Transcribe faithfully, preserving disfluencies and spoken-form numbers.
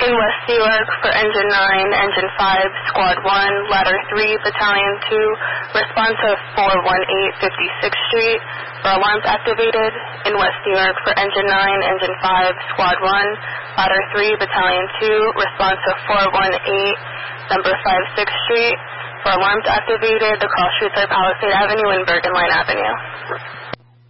In West New York for Engine nine, Engine five, Squad one, Ladder three, Battalion two, respond to four one eight fifty-sixth Street for alarms activated. In West New York for Engine nine, Engine five, Squad one, Ladder three, Battalion two, respond to four one eight, number five sixth Street for alarms activated. The cross streets are Palisade Avenue and Bergen Line Avenue.